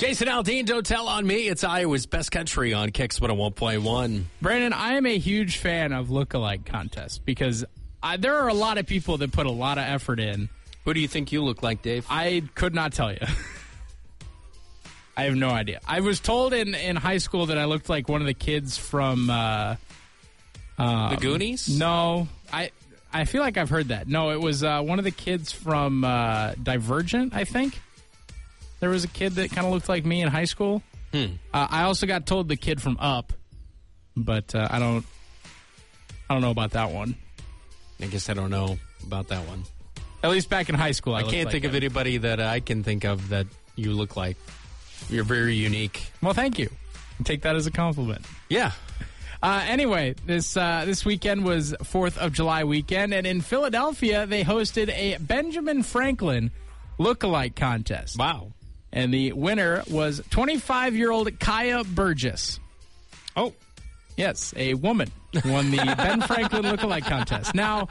Jason Aldean, don't tell on me. It's Iowa's Best Country on Kicks 101.1. Brandon, I am a huge fan of lookalike contests because there are a lot of people that put a lot of effort in. Who do you think you look like, Dave? I could not tell you. I have no idea. I was told in high school that I looked like one of the kids from... the Goonies? No. I feel like I've heard that. No, it was one of the kids from Divergent, I think. There was a kid that kind of looked like me in high school. I also got told the kid from Up, but I don't know about that one. I guess I don't know about that one. At least back in high school, I can't think of anybody that I can think of that you look like. You're very unique. Well, thank you. Take that as a compliment. Yeah. Anyway, this weekend was 4th of July weekend, and in Philadelphia, they hosted a Benjamin Franklin lookalike contest. Wow. And the winner was 25-year-old Kaya Burgess. Oh. Yes, a woman won the Ben Franklin lookalike contest. Now,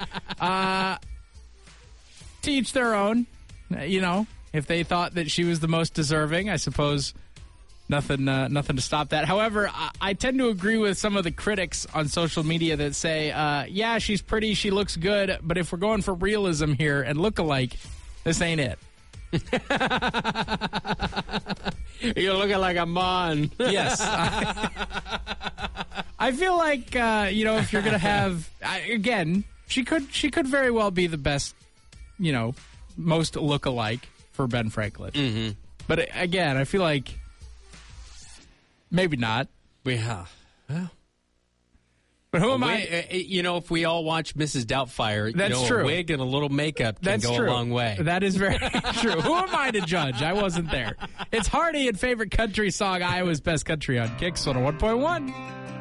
to each their own. You know, if they thought that she was the most deserving, I suppose nothing to stop that. However, I tend to agree with some of the critics on social media that say, yeah, she's pretty, she looks good, but if we're going for realism here and lookalike, this ain't it. You're looking like a mon. Yes. I feel like, if you're going to have... again, she could very well be the best, most look-alike for Ben Franklin. Mm-hmm. But again, I feel like maybe not. Yeah. Well... But who am I? If we all watch Mrs. Doubtfire, that's true. A wig and a little makeup can go a long way. That is very true. Who am I to judge? I wasn't there. It's Hardy and favorite country song, Iowa's Best Country on Kicks 101.1.